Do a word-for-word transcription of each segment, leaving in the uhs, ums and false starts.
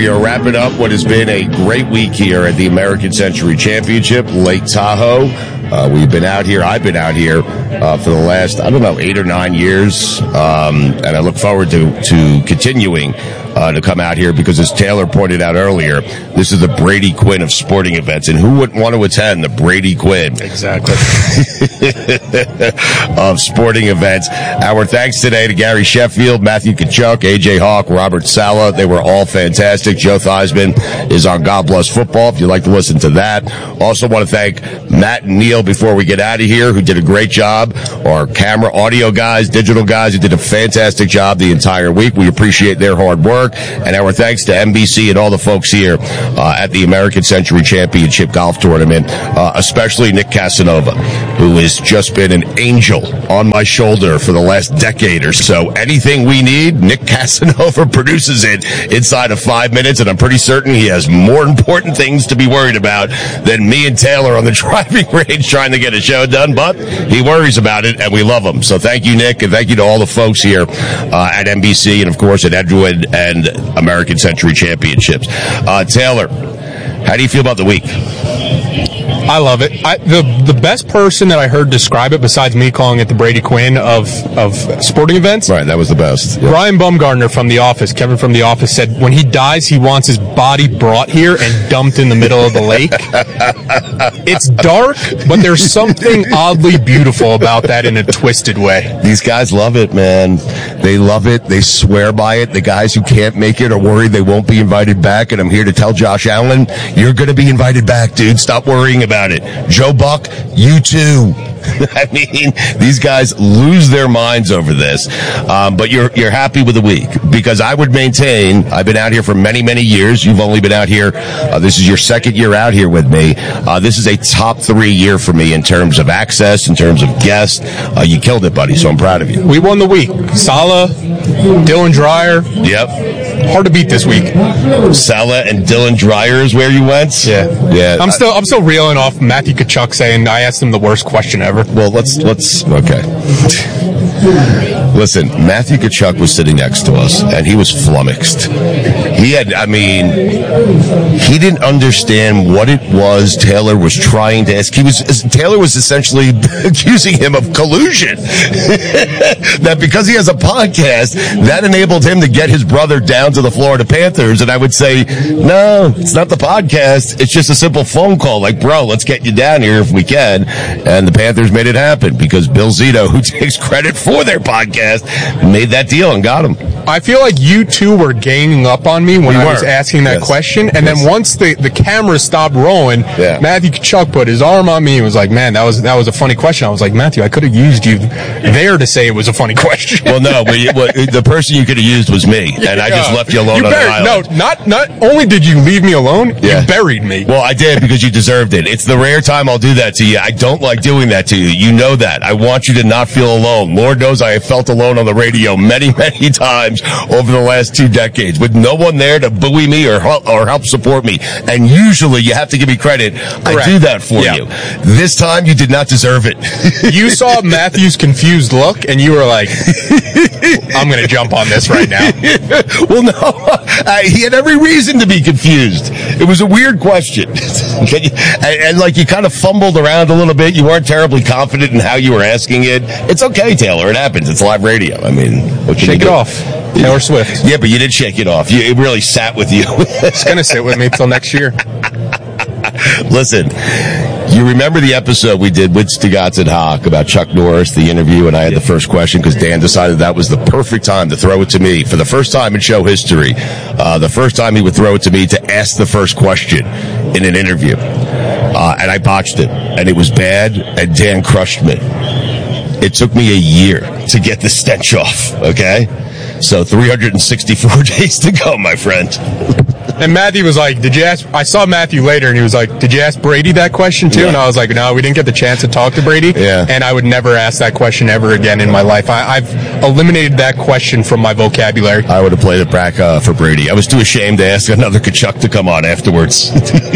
we are wrapping up what has been a great week here at the American Century Championship, Lake Tahoe. Uh, we've been out here. I've been out here uh, for the last, I don't know, eight or nine years. Um, and I look forward to, to continuing uh, to come out here because, as Taylor pointed out earlier, this is the Brady Quinn of sporting events. And who wouldn't want to attend the Brady Quinn? Exactly. of sporting events. Our thanks today to Gary Sheffield, Matthew Tkachuk, A J Hawk, Robert Sala. They were all fantastic. Joe Theismann is on God Bless Football if you'd like to listen to that. Also want to thank Matt and Neil before we get out of here, who did a great job. Our camera, audio guys, digital guys, who did a fantastic job the entire week. We appreciate their hard work. And our thanks to N B C and all the folks here uh, at the American Century Championship Golf Tournament, uh, especially Nick Casanova, who has just been an angel on my shoulder for the last decade or so. Anything we need, Nick Casanova produces it inside of five minutes, and I'm pretty certain he has more important things to be worried about than me and Taylor on the driving range trying to get a show done, but he worries about it, and we love him. So thank you, Nick, and thank you to all the folks here uh, at N B C and, of course, at Edgewood and American Century Championships. Uh, Taylor, how do you feel about the week? I love it. I, the the best person that I heard describe it, besides me calling it the Brady Quinn of, of sporting events. Right, that was the best. Yep. Brian Bumgarner from The Office, Kevin from The Office, said when he dies, he wants his body brought here and dumped in the middle of the lake. It's dark, but there's something oddly beautiful about that in a twisted way. These guys love it, man. They love it. They swear by it. The guys who can't make it are worried they won't be invited back, and I'm here to tell Josh Allen, you're going to be invited back, dude. Stop worrying about it. Joe Buck, you too. I mean, these guys lose their minds over this. Um, but you're you're happy with the week, because I would maintain, I've been out here for many, many years. You've only been out here. Uh, this is your second year out here with me. Uh, this is a top three year for me in terms of access, in terms of guests. Uh, you killed it, buddy, so I'm proud of you. We won the week. Sala, Dylan Dreyer. Yep. Hard to beat this week. Sala and Dylan Dreyer is where you went? Yeah. Yeah. I'm still I'm still reeling off Matthew Tkachuk saying I asked him the worst question ever. Well, let's, let's, okay. Listen, Matthew Tkachuk was sitting next to us, and he was flummoxed. He had, I mean, he didn't understand what it was Taylor was trying to ask. He was, Taylor was essentially accusing him of collusion. That because he has a podcast, that enabled him to get his brother down to the Florida Panthers. And I would say, no, it's not the podcast. It's just a simple phone call. Like, bro, let's get you down here if we can. And the Panthers made it happen because Bill Zito, who takes credit for their podcast, made that deal and got him. I feel like you two were ganging up on me when we I were. was asking that yes. question. And yes. then once the, the camera stopped rolling, yeah. Matthew Tkachuk put his arm on me and was like, man, that was that was a funny question. I was like, Matthew, I could have used you there to say it was a funny question. Well, no, but you, well, the person you could have used was me, and I just left you alone you on buried, an island. No, not, not only did you leave me alone, yeah. you buried me. Well, I did because you deserved it. It's the rare time I'll do that to you. I don't like doing that to you. You know that. I want you to not feel alone. Lord knows I have felt alone on the radio many, many times over the last two decades with no one there to buoy me or help, or help support me. And usually you have to give me credit. Correct. I do that for yeah. you. This time you did not deserve it. You saw Matthew's confused look and you were like, I'm going to jump on this right now. Well, no, uh, he had every reason to be confused. It was a weird question. and, and like you kind of fumbled around a little bit. You weren't terribly confident in how you were asking it. It's okay, Taylor. It happens. It's live radio. I mean, what can shake you it do? off. Taylor Swift. Yeah, but you did shake it off. You, it really sat with you. It's going to sit with me till next year. Listen, you remember the episode we did with Stugotz and Hawk about Chuck Norris, the interview, and I had the first question because Dan decided that was the perfect time to throw it to me. For the first time in show history, uh, the first time he would throw it to me to ask the first question in an interview. Uh, and I botched it, and it was bad, and Dan crushed me. It took me a year to get the stench off, okay? So three hundred sixty-four days to go, my friend. And Matthew was like, did you ask, I saw Matthew later and he was like, did you ask Brady that question too? Yeah. And I was like, no, we didn't get the chance to talk to Brady. Yeah. And I would never ask that question ever again in my life. I, I've eliminated that question from my vocabulary. I would have played it back uh, for Brady. I was too ashamed to ask another Tkachuk to come on afterwards.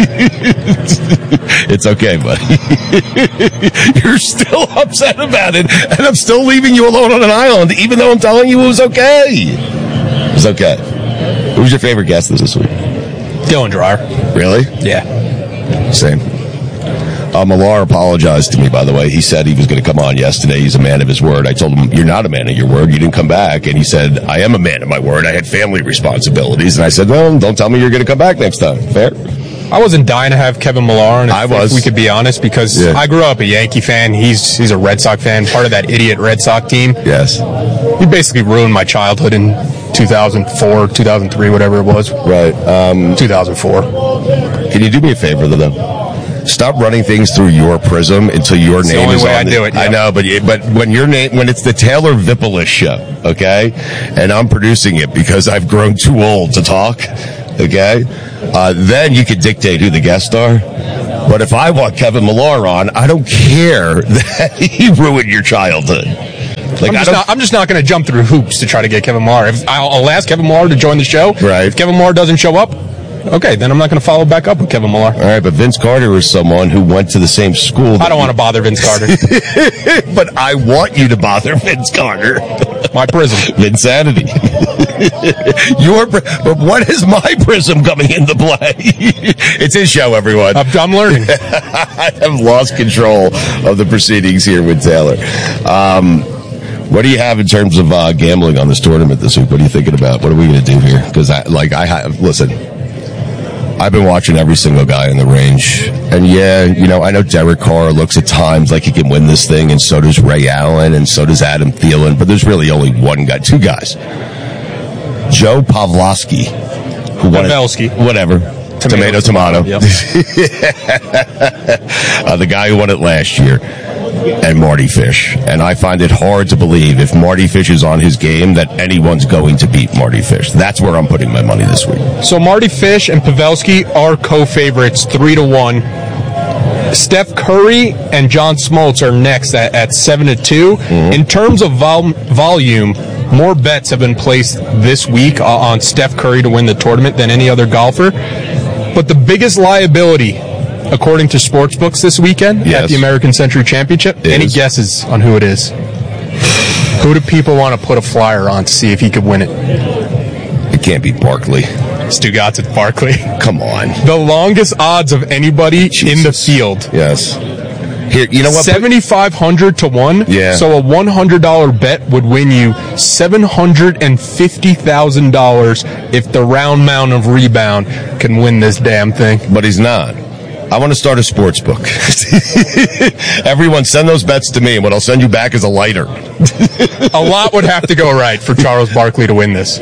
It's okay, buddy. You're still upset about it, and I'm still leaving you alone on an island, even though I'm telling you it was okay. It was okay. Who's your favorite guest this week? Dylan Dreyer. Really? Yeah. Same. Uh, Millar apologized to me, by the way. He said he was going to come on yesterday. He's a man of his word. I told him, you're not a man of your word. You didn't come back. And he said, I am a man of my word. I had family responsibilities. And I said, well, don't tell me you're going to come back next time. Fair? I wasn't dying to have Kevin Millar on, if, I was. if we could be honest, because yeah. I grew up a Yankee fan. He's he's a Red Sox fan, part of that idiot Red Sox team. Yes. He basically ruined my childhood in two thousand four, two thousand three, whatever it was. Right. Um, two thousand four. Can you do me a favor, though? Stop running things through your prism until your it's name the only is way on I the, do it. Yeah. I know, but but when your name when it's the Taylor Vipolis show, okay, and I'm producing it because I've grown too old to talk, okay, uh, then you could dictate who the guests are. But if I want Kevin Millar on, I don't care that he ruined your childhood. Like, I'm, just not, I'm just not going to jump through hoops to try to get Kevin Millar. If I'll, I'll ask Kevin Millar to join the show. Right. If Kevin Millar doesn't show up, okay, then I'm not going to follow back up with Kevin Millar. All right, but Vince Carter is someone who went to the same school. I don't want to bother Vince Carter. But I want you to bother Vince Carter. My prism. Vinsanity. Your, but what is my prism coming into play? It's his show, everyone. I'm, I'm learning. I have lost control of the proceedings here with Taylor. Um, What do you have in terms of uh, gambling on this tournament this week? What are you thinking about? What are we going to do here? Because, I, like, I have, listen, I've been watching every single guy in the range. And, yeah, you know, I know Derek Carr looks at times like he can win this thing, and so does Ray Allen, and so does Adam Thielen. But there's really only one guy, two guys. Joe Pavlovsky, who won Pavelski. it, whatever. Tomato, tomato. Yep. uh, the guy who won it last year. And Marty Fish. And I find it hard to believe if Marty Fish is on his game that anyone's going to beat Marty Fish. That's where I'm putting my money this week. So Marty Fish and Pavelski are co-favorites, three to one. Steph Curry and John Smoltz are next at, at seven to two. Mm-hmm. In terms of vol- volume, more bets have been placed this week uh, on Steph Curry to win the tournament than any other golfer. But the biggest liability, according to sportsbooks this weekend, yes, at the American Century Championship, it any is. guesses on who it is? Who do people want to put a flyer on to see if he could win it? It can't be Barkley. Stugotz at Barkley. Come on. The longest odds of anybody Jesus. in the field. Yes. Here, you know what? seventy-five hundred to one. Yeah. So a one hundred dollars bet would win you seven hundred fifty thousand dollars if the round mound of Rebound can win this damn thing. But he's not. I want to start a sports book. Everyone, send those bets to me, and what I'll send you back is a lighter. A lot would have to go right for Charles Barkley to win this.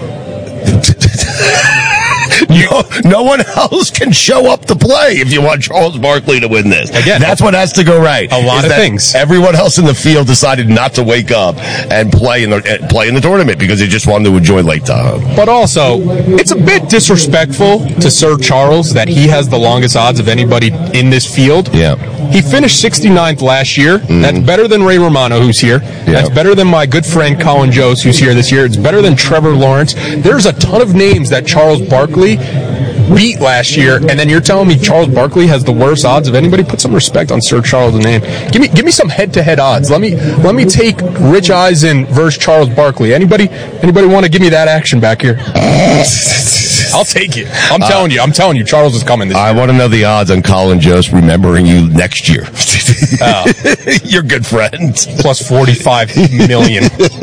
No, no one else can show up to play if you want Charles Barkley to win this. Again, that's what has to go right. A lot of things. Everyone else in the field decided not to wake up and play in the play in the tournament because they just wanted to enjoy Lake Tahoe. But also, it's a bit disrespectful to Sir Charles that he has the longest odds of anybody in this field. Yeah. He finished sixty-ninth last year. Mm-hmm. That's better than Ray Romano, who's here. Yeah. That's better than my good friend Colin Jost, who's here this year. It's better than Trevor Lawrence. There's a ton of names that Charles Barkley beat last year, and then you're telling me Charles Barkley has the worst odds of anybody? Put some respect on Sir Charles' name. Give me, give me some head-to-head odds. Let me, let me take Rich Eisen versus Charles Barkley. Anybody, anybody want to give me that action back here? I'll take it. I'm uh, telling you. I'm telling you. Charles is coming this year. I want to know the odds on Colin Jost remembering you next year. Uh, You're good friends. Plus forty-five million.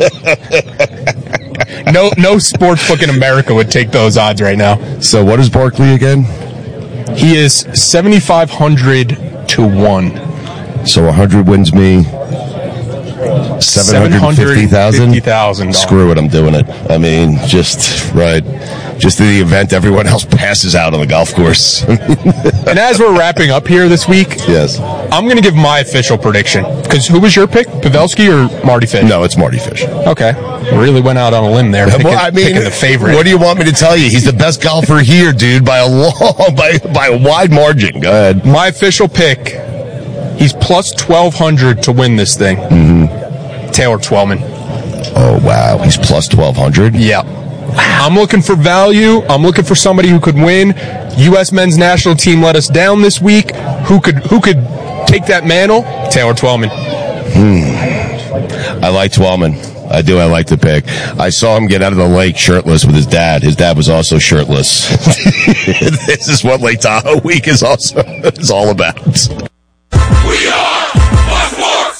No, no sports book in America would take those odds right now. So what is Barkley again? He is seventy-five hundred to one. So one hundred wins me seven hundred fifty thousand. Screw it, I'm doing it. I mean, just right. Just in the event everyone else passes out on the golf course. And as we're wrapping up here this week, yes, I'm going to give my official prediction. Because who was your pick, Pavelski or Marty Fish? No, it's Marty Fish. Okay, really went out on a limb there. Picking, well, I mean, the favorite. What do you want me to tell you? He's the best golfer here, dude, by a long, by by a wide margin. Go ahead. My official pick. He's plus twelve hundred to win this thing. Mm-hmm. Taylor Twellman. Oh wow, he's plus twelve hundred. Yeah. I'm looking for value. I'm looking for somebody who could win. U S men's national team let us down this week. Who could who could take that mantle? Taylor Twellman. Hmm. I like Twellman. I do. I like the pick. I saw him get out of the lake shirtless with his dad. His dad was also shirtless. This is what Lake Tahoe Week is also is all about. We are Bucksport.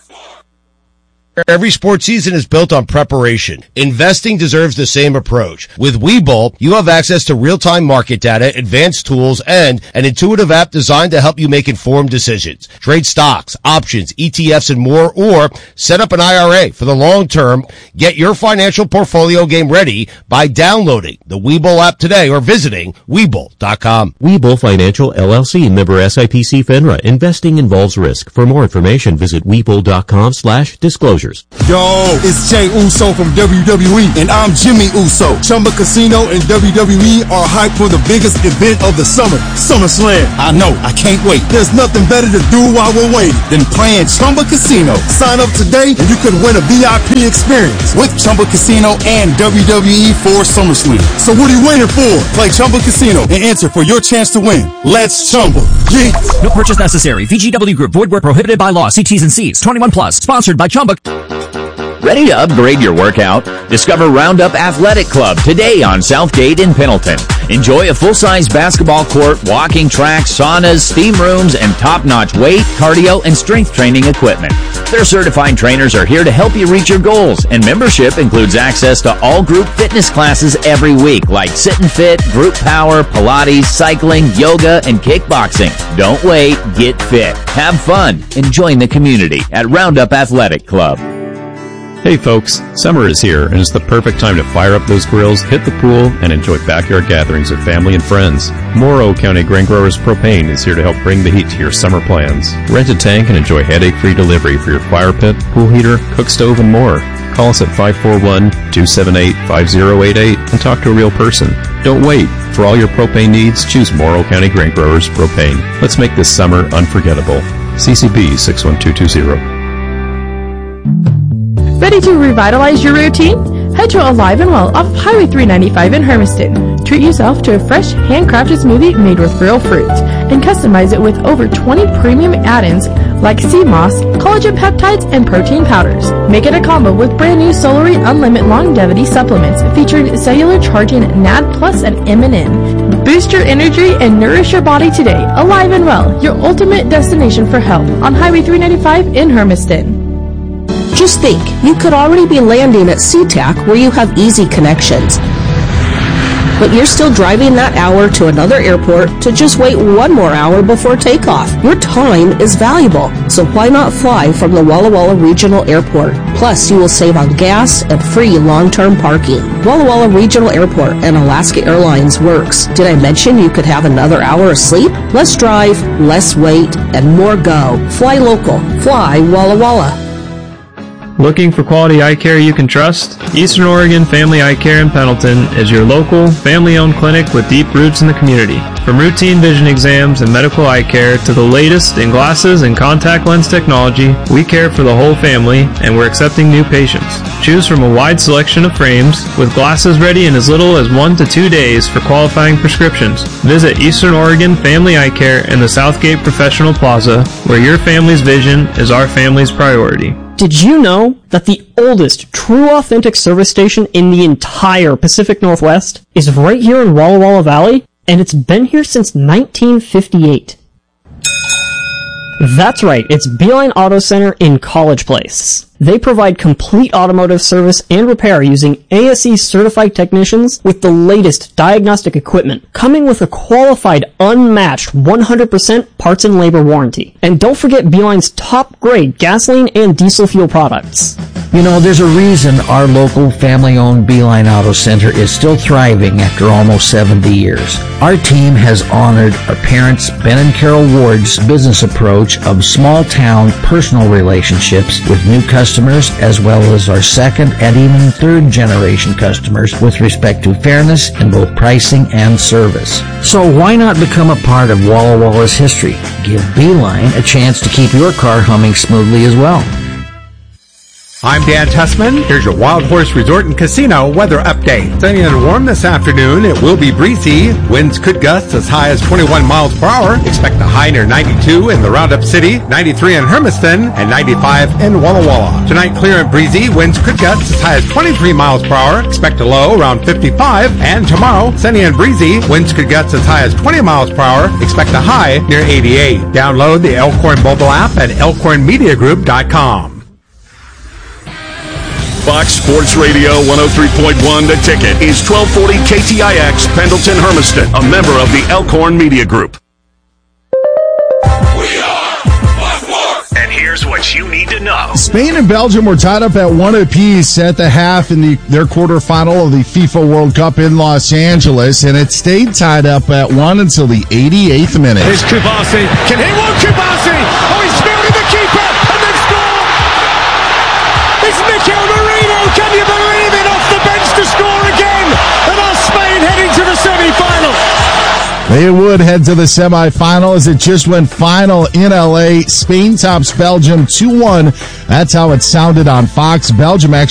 Every sports season is built on preparation. Investing deserves the same approach. With Webull, you have access to real-time market data, advanced tools, and an intuitive app designed to help you make informed decisions. Trade stocks, options, E T Fs, and more, or set up an I R A for the long term. Get your financial portfolio game ready by downloading the Webull app today or visiting Webull dot com. Webull Financial, L L C, member S I P C FINRA. Investing involves risk. For more information, visit Webull dot com slash disclosures. Yo, it's Jay Uso from W W E, and I'm Jimmy Uso. Chumba Casino and W W E are hyped for the biggest event of the summer, SummerSlam. I know, I can't wait. There's nothing better to do while we're waiting than playing Chumba Casino. Sign up today and you could win a V I P experience with Chumba Casino and W W E for SummerSlam. So what are you waiting for? Play Chumba Casino and enter for your chance to win. Let's Chumba. Yeah. No purchase necessary. V G W Group. Void where prohibited by law. See T's and C's. twenty-one plus. Sponsored by Chumba. Ready to upgrade your workout? Discover Roundup Athletic Club today on Southgate in Pendleton. Enjoy a full-size basketball court, walking track, saunas, steam rooms, and top-notch weight, cardio, and strength training equipment. Their certified trainers are here to help you reach your goals, and membership includes access to all group fitness classes every week, like Sit and Fit, Group Power, Pilates, cycling, yoga, and kickboxing. Don't wait, get fit, have fun, and join the community at Roundup Athletic Club. Hey folks, summer is here and it's the perfect time to fire up those grills, hit the pool, and enjoy backyard gatherings with family and friends. Morrow County Grain Growers Propane is here to help bring the heat to your summer plans. Rent a tank and enjoy headache-free delivery for your fire pit, pool heater, cook stove, and more. Call us at five four one, two seven eight, five zero eight eight and talk to a real person. Don't wait. For all your propane needs, choose Morrow County Grain Growers Propane. Let's make this summer unforgettable. C C B six one two two zero. Ready to revitalize your routine? Head to Alive and Well off Highway three ninety-five in Hermiston. Treat yourself to a fresh, handcrafted smoothie made with real fruit and customize it with over twenty premium add-ins like sea moss, collagen peptides, and protein powders. Make it a combo with brand new Solary Unlimited Longevity supplements featuring cellular charging, N A D Plus, and M and N. Boost your energy and nourish your body today. Alive and Well, your ultimate destination for health on Highway three ninety-five in Hermiston. Just think, you could already be landing at SeaTac where you have easy connections. But you're still driving that hour to another airport to just wait one more hour before takeoff. Your time is valuable, so why not fly from the Walla Walla Regional Airport? Plus, you will save on gas and free long-term parking. Walla Walla Regional Airport and Alaska Airlines works. Did I mention you could have another hour of sleep? Less drive, less wait, and more go. Fly local. Fly Walla Walla. Looking for quality eye care you can trust? Eastern Oregon Family Eye Care in Pendleton is your local, family-owned clinic with deep roots in the community. From routine vision exams and medical eye care to the latest in glasses and contact lens technology, we care for the whole family and we're accepting new patients. Choose from a wide selection of frames with glasses ready in as little as one to two days for qualifying prescriptions. Visit Eastern Oregon Family Eye Care in the Southgate Professional Plaza, where your family's vision is our family's priority. Did you know that the oldest true authentic service station in the entire Pacific Northwest is right here in Walla Walla Valley? And it's been here since nineteen fifty-eight. That's right, it's Beeline Auto Center in College Place. They provide complete automotive service and repair using A S E certified technicians with the latest diagnostic equipment, coming with a qualified, unmatched one hundred percent parts and labor warranty. And don't forget Beeline's top grade gasoline and diesel fuel products. You know, there's a reason our local family-owned Beeline Auto Center is still thriving after almost seventy years. Our team has honored our parents, Ben and Carol Ward's business approach of small-town personal relationships with new customers, as well as our second and even third-generation customers with respect to fairness in both pricing and service. So why not become a part of Walla Walla's history? Give Beeline a chance to keep your car humming smoothly as well. I'm Dan Tussman. Here's your Wild Horse Resort and Casino weather update. Sunny and warm this afternoon. It will be breezy. Winds could gust as high as twenty-one miles per hour. Expect a high near ninety-two in the Roundup City, ninety-three in Hermiston, and ninety-five in Walla Walla. Tonight, clear and breezy. Winds could gust as high as twenty-three miles per hour. Expect a low around fifty-five. And tomorrow, sunny and breezy. Winds could gust as high as twenty miles per hour. Expect a high near eighty-eight. Download the Elkhorn mobile app at elkhorn media group dot com. Fox Sports Radio one oh three point one The Ticket is twelve forty K T I X Pendleton Hermiston, a member of the Elkhorn Media Group. We are Fox Sports! And here's what you need to know. Spain and Belgium were tied up at one apiece at the half in the, their quarterfinal of the FIFA World Cup in Los Angeles, and it stayed tied up at one until the eighty-eighth minute. Here's Kubasi. Can he walk Kubasi? Oh, he's fielded the keeper, and they've scored! It's Mikel Merino, can you believe it? Off the bench to score again, and our Spain heading to the semi-final. They would head to the semifinal as it just went final in L A. Spain tops Belgium two one. That's how it sounded on Fox. Belgium actually